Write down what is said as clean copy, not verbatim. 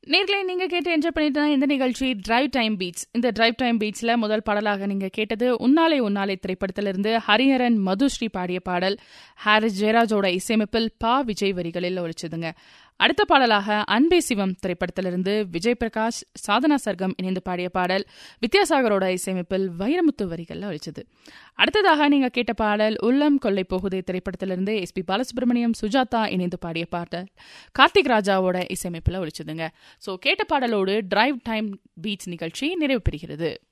நேர்களை நீங்க கேட்டு என்ஜாய் பண்ணிட்டு இந்த நிகழ்ச்சி டிரைவ் டைம் பீட்ஸ். இந்த டிரைவ் டைம் பீட்ஸ்ல முதல் பாடலாக நீங்க கேட்டது உன்னாலே உன்னாலே திரைப்படத்திலிருந்து ஹரிஹரன் மதுஸ்ரீ பாடிய பாடல். ஹாரிஸ் ஜெயராஜோட இசையமைப்பில் பா விஜய் வரிகளில் ஒழிச்சதுங்க. அடுத்த பாடலாக அன்பே சிவம் திரைப்படத்திலிருந்து விஜய் பிரகாஷ் சாதனா சர்க்கம் இணைந்து பாடிய பாடல். வித்யாசாகரோட இசையமைப்பில் வைரமுத்து வரிகள்ல ஒழிச்சது. அடுத்ததாக நீங்க கேட்ட பாடல் உள்ளம் கொள்ளை போகுதே திரைப்படத்திலிருந்து எஸ்பி பாலசுப்ரமணியம் சுஜாதா இணைந்து பாடிய பாடல் கார்த்திக் ராஜாவோட இசையமைப்பில் ஒழிச்சதுங்க. ஸோ கேட்ட பாடலோடு டிரைவ் டைம் பீட்ஸ் நிகழ்ச்சி நிறைவு பெறுகிறது.